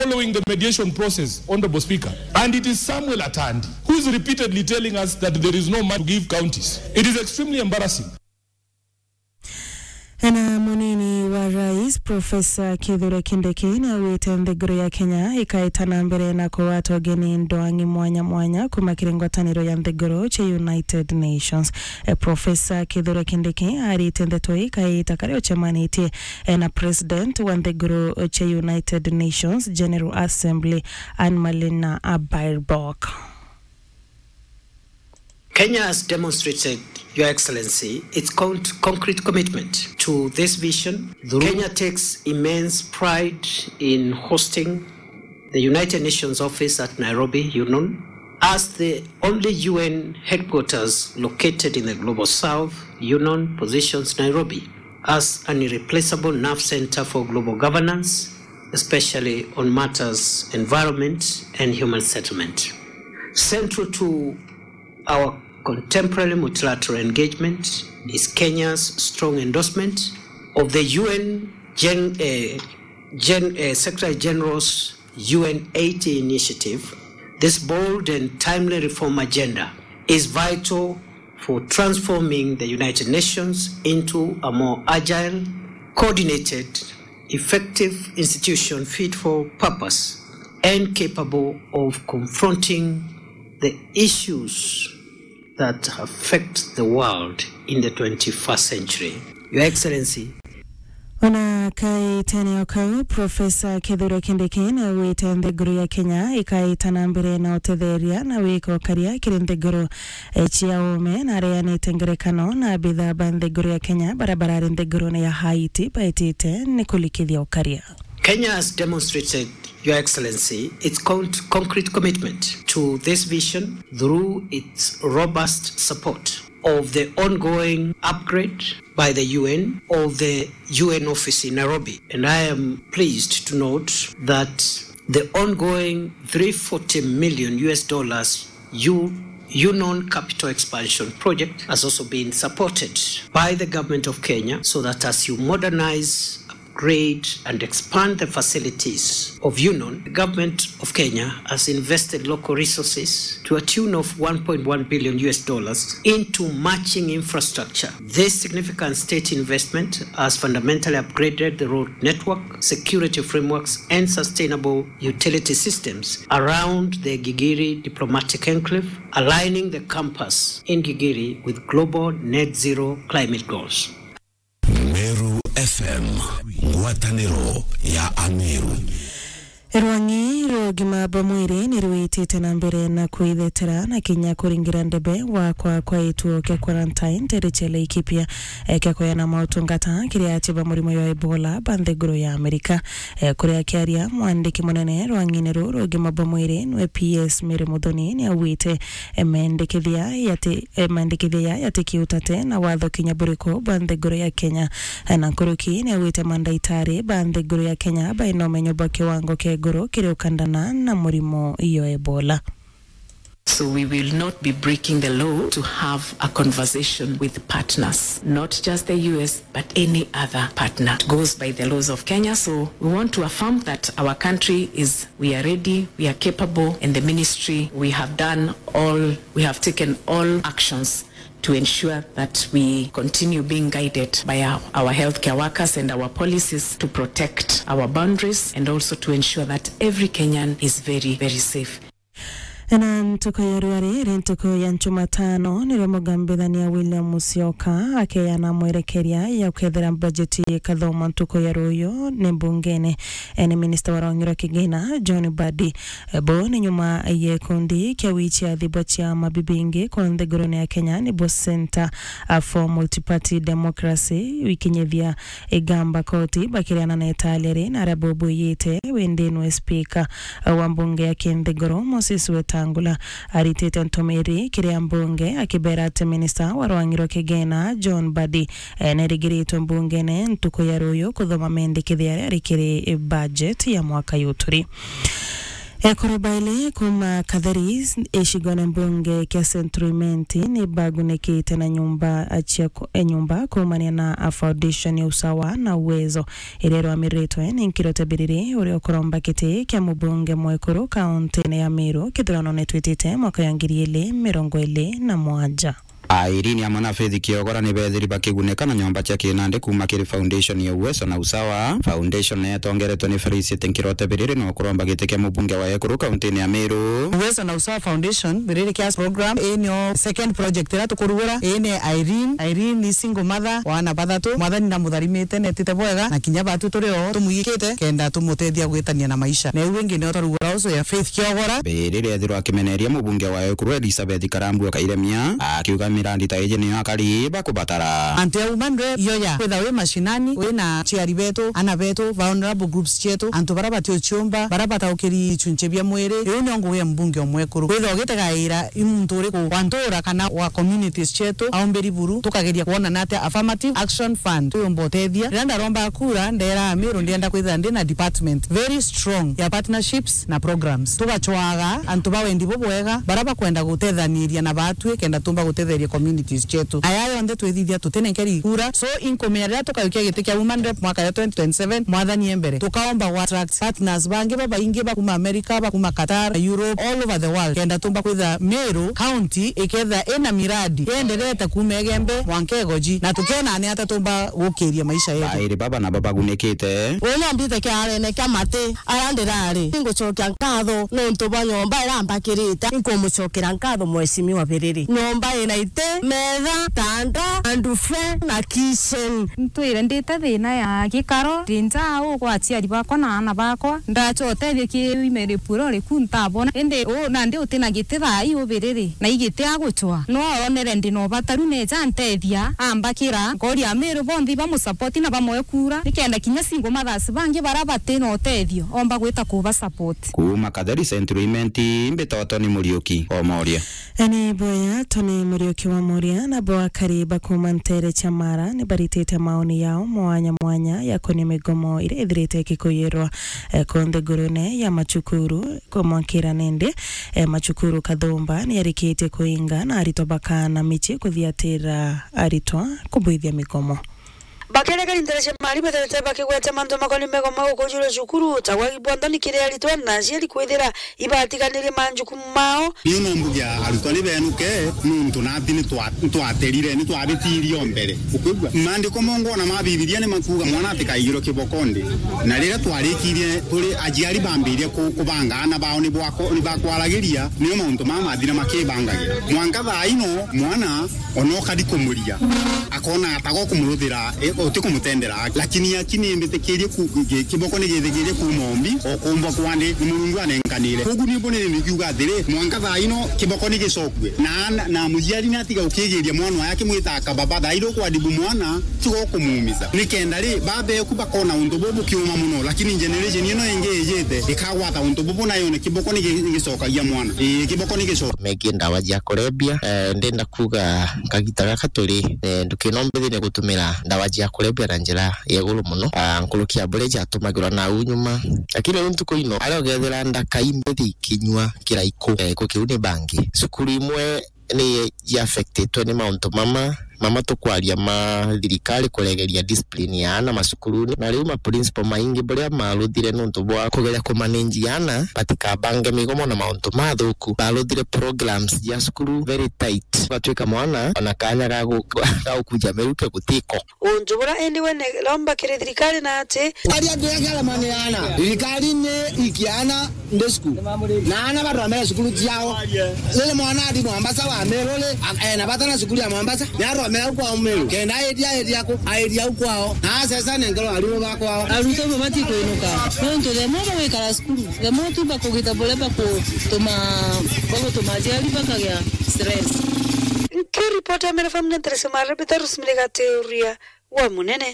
following the mediation process, Honorable Speaker. And it is Samuel Atandi who is repeatedly telling us that there is no money to give counties. It is extremely embarrassing. Na munini wa rais Profesa Kithure Kindiki na wite nthiguru ya Kenya ikaitana mbere na kwa watu wageni ndoangi mwanya kuma kiringotaniro ya nthiguru cha United Nations. Profesa Kithure Kindiki arite ndeto ikaita kario chamanite na president wa nthiguru cha United Nations General Assembly Anne-Malina Baerbock. Kenya has demonstrated, Your Excellency, its concrete commitment to this vision. Kenya takes immense pride in hosting the United Nations office at Nairobi, UNON. As the only UN headquarters located in the Global South, UNON positions Nairobi as an irreplaceable nerve center for global governance, especially on matters environment and human settlement. Central to our contemporary multilateral engagement is Kenya's strong endorsement of the UN Secretary General's UN 80 initiative. This bold and timely reform agenda is vital for transforming the United Nations into a more agile, coordinated, effective institution fit for purpose and capable of confronting the issues that affect the world in the 21st century. Your Excellency. Ona kai tene okau Profesa Kithure Kindiki na wite nthiguru ya Kenya ikaitana mbere na utetheria na wiko karia kiri nthiguru chia ume na rea ni tengerekano na bidhaa ba nthiguru ya Kenya barabara nthiguru na ya Haiti baitite ni kulikithia ukaria. Kenya has demonstrated, Your Excellency, its concrete commitment to this vision through its robust support of the ongoing upgrade by the UN of the UN office in Nairobi. And I am pleased to note that the ongoing $340 million UNON capital expansion project has also been supported by the government of Kenya, so that as you modernize, upgrade and expand the facilities of UNON, the government of Kenya has invested local resources to a tune of $1.1 billion into matching infrastructure. This significant state investment has fundamentally upgraded the road network, security frameworks and sustainable utility systems around the Gigiri diplomatic enclave, aligning the campus in Gigiri with global net zero climate goals. Meru FM, Ngwataniro ya Ameru. Rwangi rogima bamwiri ni ruitite na mbere na kuithetera na Kenya kuringira ndebe wa kwa ituo kia quarantine terichele ikipia kia na mautungata kiria chiba murimo ya Ebola banthiguru ya Amerika kuria kiaria mwandiki munene Rwangi rogima bamwiri nwe PS Mary Muthoni ni awite mendekithia yate kiutate na watho kinya buriko banthiguru ya Kenya na kuruki ni awite mandaitari banthiguru ya Kenya baino menyoba kiwango ke goro kire ukandana na murimo iyo Ebola. So we will not be breaking the law to have a conversation with partners, not just the US, but any other partner. It goes by the laws of Kenya. So we want to affirm that our country we are ready, we are capable, and the ministry, we have taken all actions to ensure that we continue being guided by our healthcare workers and our policies to protect our boundaries and also to ensure that every Kenyan is very, very safe. Na ntoko ya ruari, ntoko ya Jumatano ni mugambithania William Musyoka akeyana mwerekeria ya kwethera bajeti kathoma ntoko ya ruyo ni mbungene ni minister wa Rwangiro Kigina John Badi bo ni nyuma ye kundi kia wichi ya thibo chia mabibingi kwa nthiguru ya Kenya ni bo Center for Multi-Party Democracy wikinyethia igamba koti bakiriana na Italia na rabobu yite wendenu speaker wa mbunge ya kinthiguru Moses Wetangula aritete ntomeri kiria mbunge akiberate minister wa Rwangiro Kigina John Badi nerigirito mbungene ntuko ya ruyo kuthoma mendekithia rikiri budget ya mwaka yuturi. Ekorobaile kuma Katharis eshigona mbunge kia Centralment ni bagunekite na nyumba nyumba kumania na a foundation ya usawa na uwezo irero amiretwe ni nkirote biriri uri okoromba kiti kia mbunge mwekuru kaunti ya Meru kithurano netwitite mwaka ya 2021. Irene amana Faith Kiogora ni bethiri bakiguneka na nyomba cha Kinande kuma kiri foundation ya uwezo na usawa. Foundation ya tongeretwe ni Felicity Nkirote biriri no kuromba giteke mbunge wa Ekuru kaunti ya Meru. Uwezo na usawa foundation biriri kias program enyo second project ra tukurugura ene Irene ni single mother wana bathatu mwathani na mutharimite netite bwega na kinya batu turio tumuyikite kenda tumutethia gwitania na maisha na wengi ne otarugura uso ya Faith Kiogora biriri ethirwa akimeneria mbunge wa Ekuru Elizabeth Karambua Kairemia akiuga mirandi ta ije ni akariba kubatara ante umandwe yoya kwetha we mashinani we na chiari betu ana betu vulnerable groups chetu antu barabati ochumba barabata ukiri chunchebia mwere yo nyongo we mbunge omwekuru kwetha ogitegaira imuntu ko kwantora kana wa communities chetu aomberi buru tukageria kuona nate affirmative action fund tuyombotethia randa romba kura ndera Meru ndienda kwetha ndina department very strong ya partnerships na programs tugachwaga antu bawendi bobwega baraba kwenda gutethaniria na batwe kenda tumba gutetheria communities chetu ayayo nde twethithia tutenenkeri kura so inkomeria tukayukia gitikia women rep mwaka ya 2027 mwathani embere tukaomba wa attract partners bangi baba ingi ba kuma America ba kuma Qatar Europe all over the world kenda tumba kwitha Meru county iketha ena miradi endelete kumegembe mwankegoji na tukena ani atatumba gukiria maisha yetu aire baba na baba gunekite wona mbite kia ne kamate ayandirari ngucokia nkatho no ntuba nyomba irambakirita inkomucokera nkatho mwesimi wa biriri nyomba ina ite metha tanda andufe na kitchen ntwire ndite thina ya gikaro rinja ugwa aciari bakwa na ana bakwa ndachotethie kiimere puro riku ntabona ende na ndi utina gitira i ubiriri na igite aguchwa no onere ndi no bataru ne jantethia ambakira ngoria Meru bondi ba musupport na bamwekura nikenda kinya singo mathasi bangi barabate no tethio omba gwita kuba support kuma Kathari Centralment mbetoto ni Muriuki o Moria eni boya Tony Muriuki wa Moria na boa kariba kuma Ntere Chamara ni baritete maoni yao mwanya ya koni migomo ile idhirite kikoyerwa konde gurune ya Machukuru kwa Mwankira Nende Machukuru Kathomba ni yarikite kuinga na aritobaka na michi kuthiatira aritwa kubuithia migomo Bakereka Ntere Chamara betete bakigwete manto makoni migomo ukujuro shukuru tawagi bondoni kire aritwa na shiri kwithira ibatiganire manjukumu mao niyo mbugia arutani benuke muntu nathini twaterire ni twabitirio mbere ukugwa mandiko mongo na mabibiria ni makuga mwana atikaigiro kibokonde na rira twarikirie turi ajiari bambirie kubanga na bao ni bakwaragiria niyo muntu mama athira makibangagira mwanka thaino mwana onoka dikumuria akona atago kumuruthira utikumutendera lakini yakini mbitekirie kiboko ni githigirie kumombi okumba kwande Mulungu anenkanire kugu ni bonere nikiuga athire mwanka thaino kiboko ni gicokwe na mujiari natiga ukigiria mwana yake mwita baba thairo kwa dibu mwana tugo kumumiza nikenda ri babe kubakona undu bobu kiuma muno lakini generation ino engejete ikagwata undu bobu nayo ne kiboko ni gicokagia mwana kiboko ni gicoka mekinda wajia kurebia ndenda kuga kagitara katuri ndukinombethia ne gutumira ndawajia kurebia na njira yeguru muno nkulukia bureja atumagirwa na unyuma lakini untu koino arogethera ndakaimbethi kinywa kiraiko kukiune bangi sukuru imwe ni affected ni maunto mama tukwaria ma thirikari kuregeria discipline yana masukuruni na riu ma principal maingi buria maruthire nuntu bwa kugeria kumanage yana patika bange migomo na maunto mathuku baruthire programs ya sukuru very tight batwika mwana ona kanya ga kuja meruke gutiko unjubura endi wene lomba kire thirikari na ate aria ndegala mane yana thirikari ne ikiana ndesku na ana baromera sukuru jiao lele mwana adi Mombasa wa Merole na batana sukuru ya Mombasa na mera kwa Meru kenda edia kwao na sasa nengelo aliwo bakwao aruto mabati ko inuka nonto de moba we kala skulu de moto ba ko gitabole ba ko toma jali bakagia stress ke report ya Meru famne Ntere Chamara betarus milega teoria wa munene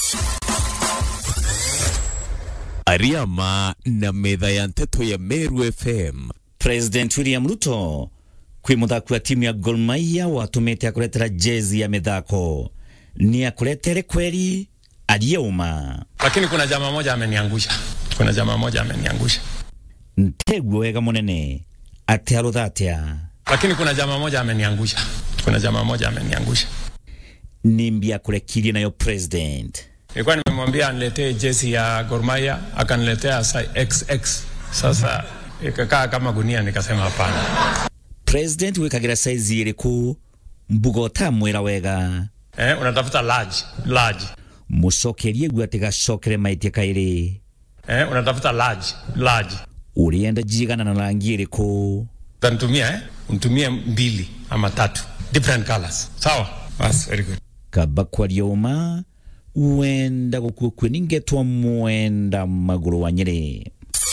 Ariama na metha ya nteto ya Meru FM. President William Ruto kwi muthaki wa timu ya Gor Mahia watumite akuretera jezi ya mithako ni akuretere kweli aliyeuma, lakini kuna jamaa moja ameniangusha. Ntegwo wega munene ati aruthatia. Lakini kuna jamaa moja ameniangusha. Nimbia kurekirie nayo president. Nilikuwa nimemwambia aniletee jezi ya Gor Mahia, akaniletea XX. Sasa ikakaa kama gunia, nikasema hapana. President wekagira size iriku mbugota mwira wega. Unatafuta large. Mucokerie gwatiga cokere maitie kairi. Unatafuta large. Urienda jigana na rangi iriku. Tantumia untumie 2 ama 3 different colors. Sawa? That's very good. Kabakwa ryoma wenda gukukwe ningetwa mwenda maguru wa Nyeri.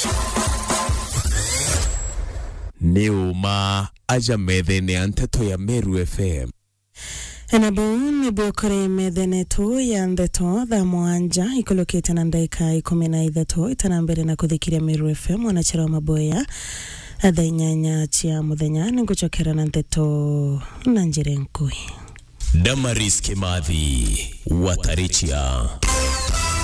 Neuma aja methene anteto ya Meru FM. Enabo kore methenetu ya ndeto tha mwanja ikolokete na ndaika 13 itanambere na kuthikiria Meru FM wanachera maboya tha inyanya cia muthenya ninguchokera na ndeto na njire nkui. Damaris Kimathi Watarichia.